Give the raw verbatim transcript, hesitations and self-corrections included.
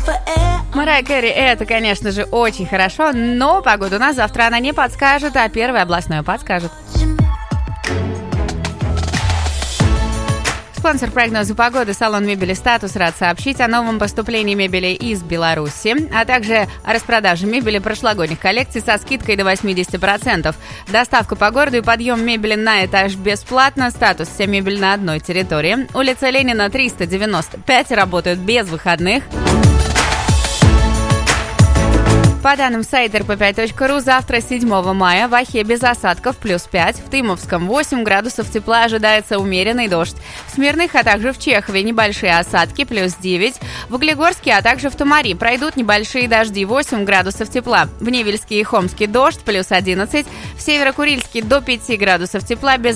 Марайя Кэрри, это, конечно же, очень хорошо, но погоду на завтра она не подскажет, а первое областное подскажет. Спонсор прогноза погоды — салон мебели «Статус» рад сообщить о новом поступлении мебели из Беларуси, а также о распродаже мебели прошлогодних коллекций со скидкой до восемьдесят процентов. Доставка по городу и подъем мебели на этаж бесплатно. «Статус» — вся мебель на одной территории. Улица Ленина, триста девяносто пять, работают без выходных. По данным сайта эр пэ пять точка ру, завтра, седьмого мая, в Ахе без осадков плюс пять, в Тымовском восемь градусов тепла, ожидается умеренный дождь. В Смирных, а также в Чехове небольшие осадки плюс девять, в Углегорске, а также в Томари пройдут небольшие дожди восемь градусов тепла. В Невельске и Хомске дождь плюс одиннадцать, в Северо-Курильске до пяти градусов тепла без